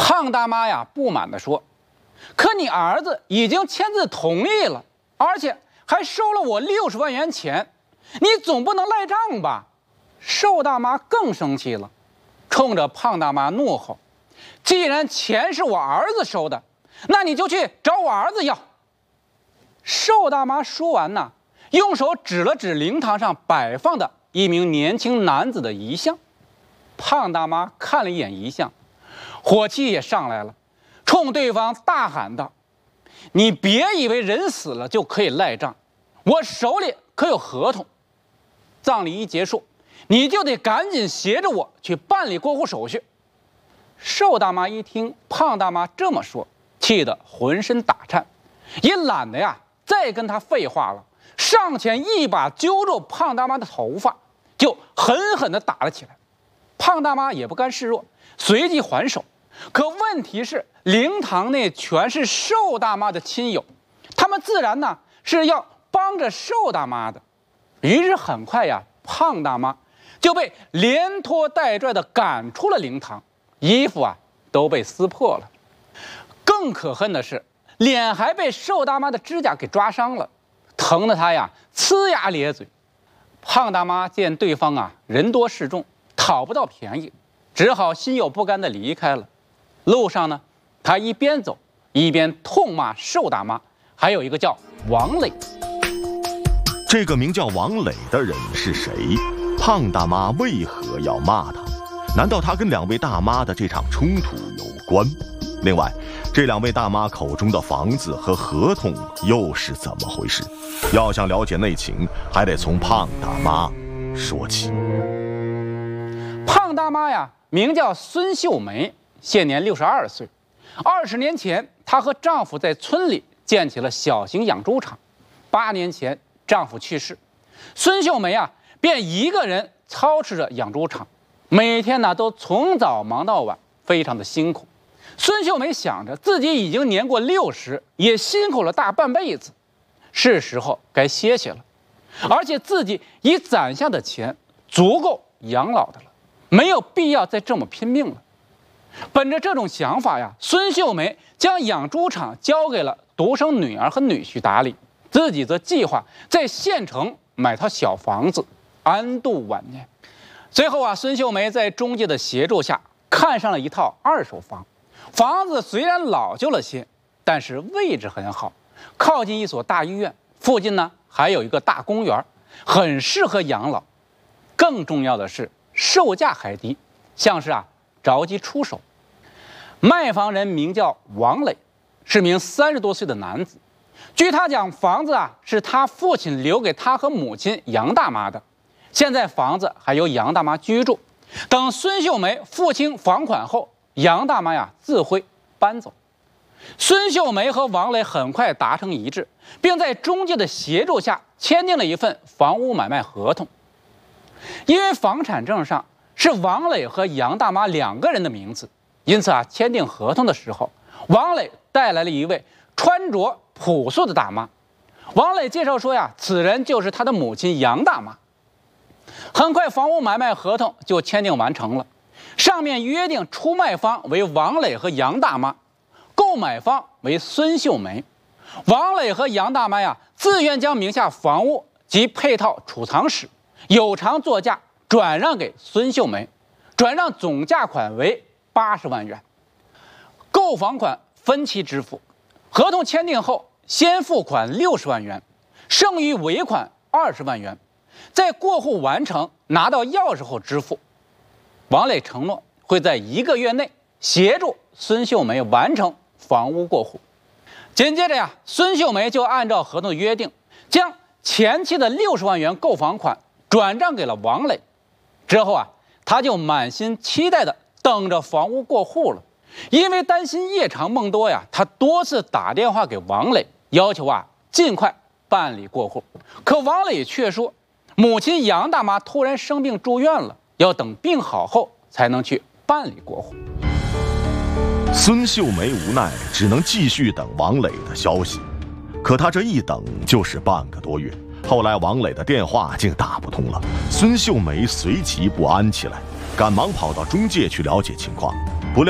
胖大妈呀不满地说：“可你儿子已经签字同意了，而且还收了我60万元钱，你总不能赖账吧？”瘦大妈更生气了，冲着胖大妈怒吼：“既然钱是我儿子收的，那你就去找我儿子要。”瘦大妈说完呢，用手指了指灵堂上摆放的一名年轻男子的遗像。胖大妈看了一眼遗像，火气也上来了，冲对方大喊道：“你别以为人死了就可以赖账，我手里可有合同。葬礼一结束，你就得赶紧协着我去办理过户手续。”瘦大妈一听胖大妈这么说，气得浑身打颤，也懒得呀再跟他废话了，上前一把揪住胖大妈的头发，就狠狠地打了起来。胖大妈也不甘示弱，随即还手。可问题是，灵堂内全是瘦大妈的亲友，他们自然呢是要帮着瘦大妈的。于是很快呀，胖大妈就被连拖带拽地赶出了灵堂，衣服啊都被撕破了。更可恨的是，脸还被瘦大妈的指甲给抓伤了，疼得她呀呲牙咧嘴。胖大妈见对方啊人多势众，讨不到便宜，只好心有不甘地离开了。路上呢，她一边走一边痛骂瘦大妈，还有一个叫王磊。 这个名叫王磊的人是谁？胖大妈为何要骂他？难道他跟2位大妈的这场冲突有关？另外，这2位大妈口中的房子和合同又是怎么回事？要想了解内情，还得从胖大妈说起。 胖大妈呀，名叫孙秀梅，现年62岁。20年前，她和丈夫在村里建起了小型养猪场。8年前，丈夫去世，孙秀梅啊便一个人操持着养猪场，每天呢都从早忙到晚，非常的辛苦。孙秀梅想着自己已经年过60，也辛苦了大半辈子，是时候该歇歇了。而且自己已攒下的钱足够养老的了，没有必要再这么拼命了。本着这种想法呀，孙秀梅将养猪场交给了独生女儿和女婿打理，自己则计划在县城买套小房子，安度晚年。最后啊，孙秀梅在中介的协助下看上了一套2手房。房子虽然老旧了些，但是位置很好，靠近一所大医院，附近呢还有一个大公园，很适合养老。更重要的是，售价还低，像是着急出手。卖房人名叫王磊，是名30多岁的男子。据他讲，房子是他父亲留给他和母亲杨大妈的，现在房子还由杨大妈居住。等孙秀梅付清房款后，杨大妈自会搬走。孙秀梅和王磊很快达成一致，并在中介的协助下签订了一份房屋买卖合同。因为房产证上是王磊和杨大妈2个人的名字，因此签订合同的时候，王磊带来了一位穿着朴素的大妈。王磊介绍说此人就是他的母亲杨大妈。很快，房屋买卖合同就签订完成了。上面约定出卖方为王磊和杨大妈，购买方为孙秀梅。王磊和杨大妈自愿将名下房屋及配套储藏室有偿作价转让给孙秀梅，转让总价款为80万元，购房款分期支付。合同签订后，先付款60万元，剩余尾款20万元，在过户完成拿到钥匙后支付。王磊承诺会在1个月内协助孙秀梅完成房屋过户。紧接着孙秀梅就按照合同的约定，将前期的60万元购房款转账给了王磊。之后他就满心期待地等着房屋过户了。因为担心夜长梦多他多次打电话给王磊，要求尽快办理过户。可王磊却说，母亲杨大妈突然生病住院了，要等病好后才能去办理过户。 孙秀梅无奈，只能继续等王磊的消息。可他这一等就是半个多月。后来王磊的电话竟打不通了，孙秀梅随即不安起来，赶忙跑到中介去了解情况。